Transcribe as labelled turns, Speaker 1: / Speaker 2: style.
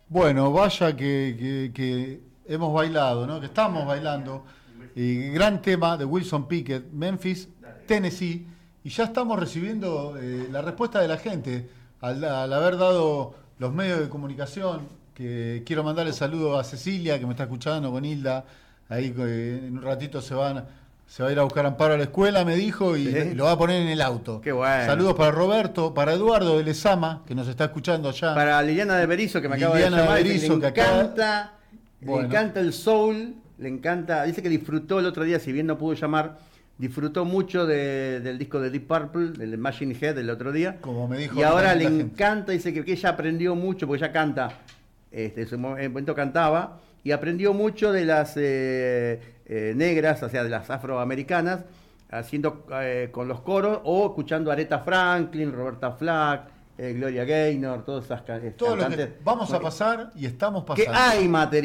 Speaker 1: Bueno, vaya que hemos bailado, ¿no? Que estamos bailando. Gran tema de Wilson Pickett, Memphis, Tennessee. Y ya estamos recibiendo la respuesta de la gente al haber dado los medios de comunicación. Que quiero mandarle saludo a Cecilia, que me está escuchando, con Hilda. Ahí en un ratito se va a ir a buscar Amparo a la escuela, me dijo, y
Speaker 2: Sí.
Speaker 1: lo va a poner en el auto.
Speaker 2: Qué bueno.
Speaker 1: Saludos para Roberto, para Eduardo de Lezama, que nos está escuchando allá.
Speaker 2: Para Liliana de Berizo, que me acaba
Speaker 1: Liliana
Speaker 2: de llamar,
Speaker 1: de
Speaker 2: dice
Speaker 1: Berizo,
Speaker 2: que
Speaker 1: que
Speaker 2: le
Speaker 1: acaba-
Speaker 2: encanta,
Speaker 1: Bueno.
Speaker 2: le encanta el soul, le encanta, dice que disfrutó el otro día, si bien no pudo llamar, disfrutó mucho del disco de Deep Purple, del Machine Head del otro día.
Speaker 1: Como me dijo
Speaker 2: y ahora le
Speaker 1: la gente.
Speaker 2: encanta, dice que ella aprendió mucho, porque ella canta, en su momento cantaba, y aprendió mucho de las negras, o sea, de las afroamericanas, haciendo con los coros, o escuchando a Aretha Franklin, Roberta Flack, Gloria Gaynor, todas esas
Speaker 1: Todo lo
Speaker 2: cantantes.
Speaker 1: que vamos a pasar y estamos
Speaker 2: Que
Speaker 1: pasando.
Speaker 2: hay material.